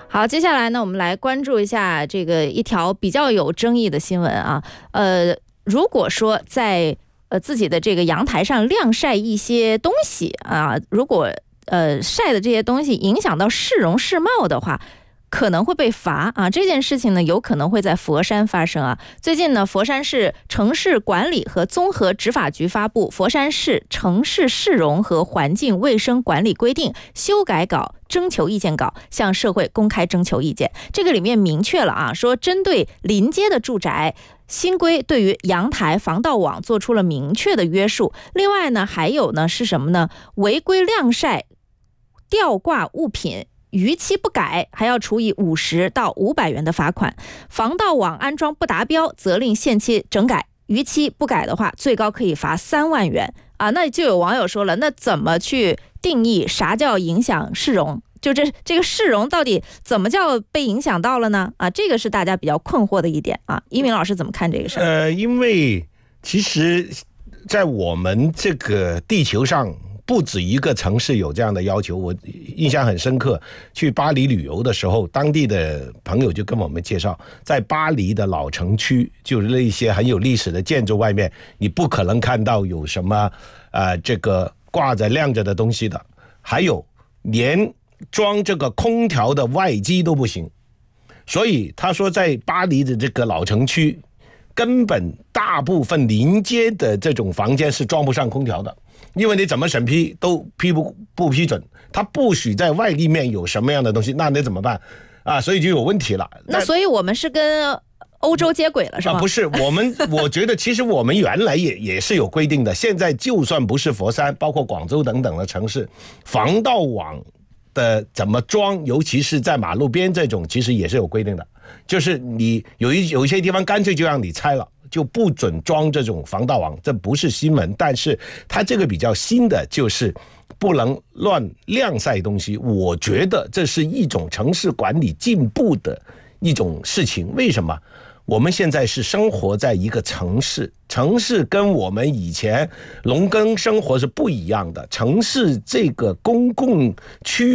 好，接下来呢，我们来关注一下这个一条比较有争议的新闻啊。如果说在自己的这个阳台上晾晒一些东西啊，如果晒的这些东西影响到市容市貌的话，可能会被罚啊！这件事情呢，有可能会在佛山发生啊。最近呢，佛山市城市管理和综合执法局发布《佛山市城市市容和环境卫生管理规定》修改稿征求意见稿，向社会公开征求意见。这个里面明确了啊，说针对临街的住宅，新规对于阳台防盗网做出了明确的约束。另外呢，还有呢是什么呢？违规晾晒、吊挂物品，逾期不改，还要处以50到500元的罚款；防盗网安装不达标，责令限期整改；逾期不改的话，最高可以罚3万元啊！那就有网友说了，那怎么去定义啥叫影响市容？就这个市容到底怎么叫被影响到了呢？啊，这个是大家比较困惑的一点啊。一鸣老师怎么看这个事儿？ 因为其实，在我们这个地球上，不止一个城市有这样的要求。我印象很深刻，去巴黎旅游的时候，当地的朋友就跟我们介绍，在巴黎的老城区，就是那些很有历史的建筑外面，你不可能看到有什么这个挂着晾着的东西的，还有连装这个空调的外机都不行。所以他说，在巴黎的这个老城区，根本大部分临街的这种房间是装不上空调的。因为你怎么审批都不批准，他不许在外立面有什么样的东西，那你怎么办啊？所以就有问题了。 那所以我们是跟欧洲接轨了，是吗？ 不是，我觉得其实我们原来也是有规定的。现在就算不是佛山，包括广州等等的城市，防盗网的怎么装，尤其是在马路边这种，其实也是有规定的。就是你有一些地方干脆就让你拆了，就不准装这种防盗网。这不是新闻，但是它这个比较新的就是不能乱晾晒东西。我觉得这是一种城市管理进步的一种事情。为什么？我们现在是生活在一个城市，城市跟我们以前农耕生活是不一样的。城市这个公共区